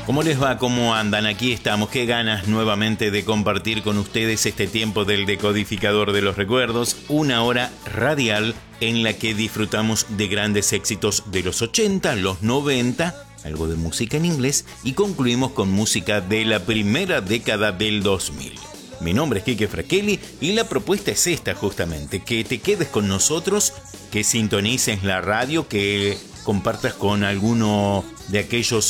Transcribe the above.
¿Cómo les va? ¿Cómo andan? Aquí estamos. Qué ganas nuevamente de compartir con ustedes este tiempo del decodificador de los recuerdos. Una hora radial en la que disfrutamos de grandes éxitos de los 80, los 90, algo de música en inglés y concluimos con música de la primera década del 2000. Mi nombre es Quique Fraquelli y la propuesta es esta justamente, que te quedes con nosotros, que sintonices la radio, que compartas con alguno de aquellos